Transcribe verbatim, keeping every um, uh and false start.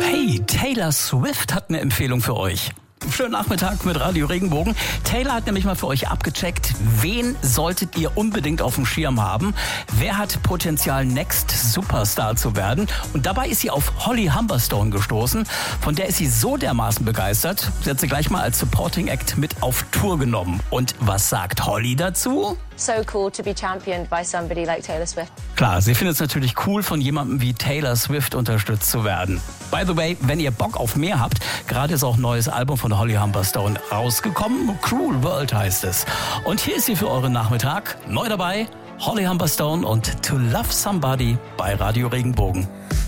Hey, Taylor Swift hat eine Empfehlung für euch. Schönen Nachmittag mit Radio Regenbogen. Taylor hat nämlich mal für euch abgecheckt, wen solltet ihr unbedingt auf dem Schirm haben? Wer hat Potenzial, Next Superstar zu werden? Und dabei ist sie auf Holly Humberstone gestoßen. Von der ist sie so dermaßen begeistert, sie hat sie gleich mal als Supporting Act mit auf Tour genommen. Und was sagt Holly dazu? So cool to be championed by somebody like Taylor Swift. Klar, sie findet es natürlich cool, von jemandem wie Taylor Swift unterstützt zu werden. By the way, wenn ihr Bock auf mehr habt, gerade ist auch ein neues Album von Holly Humberstone rausgekommen. Cruel World heißt es. Und hier ist sie für euren Nachmittag. Neu dabei, Holly Humberstone und To Love Somebody bei Radio Regenbogen.